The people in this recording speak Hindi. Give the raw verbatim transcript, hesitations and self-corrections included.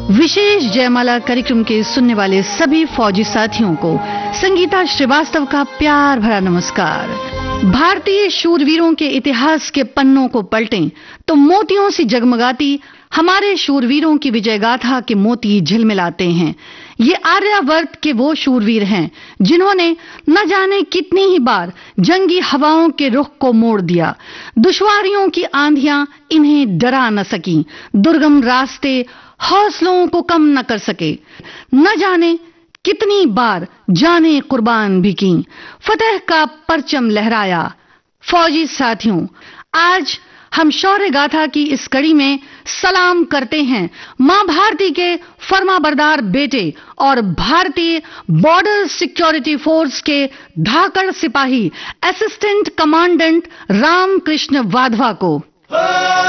विशेष जयमाला कार्यक्रम के सुनने वाले सभी फौजी साथियों को संगीता श्रीवास्तव का प्यार भरा नमस्कार। भारतीय शूरवीरों के इतिहास के पन्नों को पलटें तो मोतियों से जगमगाती हमारे शूरवीरों की विजय गाथा के मोती झिलमिलाते हैं। ये आर्यावर्त के वो शूरवीर हैं जिन्होंने न जाने कितनी ही बार जंगी हवाओं के रुख को मोड़ दिया। दुश्वारियों की आंधियां इन्हें डरा न सकी, दुर्गम रास्ते हौसलों को कम न कर सके। न जाने कितनी बार जाने कुर्बान भी की, फतह का परचम लहराया। फौजी साथियों, आज हम शौर्य गाथा की इस कड़ी में सलाम करते हैं मां भारती के फर्माबरदार बेटे और भारतीय बॉर्डर सिक्योरिटी फोर्स के धाकड़ सिपाही असिस्टेंट कमांडेंट रामकृष्ण वाधवा को।